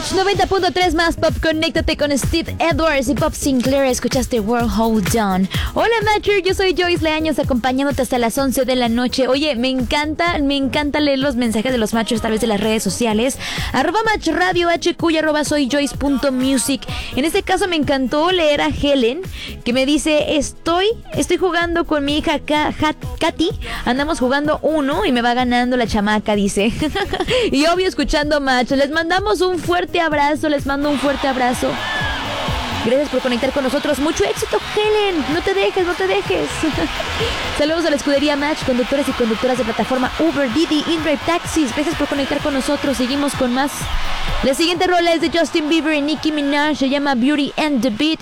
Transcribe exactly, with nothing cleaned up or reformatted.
Match noventa punto tres más Pop. Conéctate con Steve Edwards y Pop Sinclair. Escuchaste World Hold On. Hola Matcher, yo soy Joyce Leaños, acompañándote hasta las once de la noche. Oye, me encanta, me encanta leer los mensajes de los Matchers a través de las redes sociales. Arroba Match Radio H Q y arroba soy Joyce punto music. En este caso me encantó leer a Helen, que me dice, estoy, estoy jugando con mi hija Ka, Hat, Katy. Andamos jugando uno y me va ganando la chamaca, dice. Y obvio escuchando Match. Les mandamos un fuerte abrazo, les mando un fuerte abrazo. Gracias por conectar con nosotros. Mucho éxito, Helen. No te dejes, no te dejes. Saludos a la escudería Match, conductores y conductoras de plataforma Uber, Didi, InDrive Taxis. Gracias por conectar con nosotros. Seguimos con más. La siguiente rola es de Justin Bieber y Nicki Minaj. Se llama Beauty and the Beat.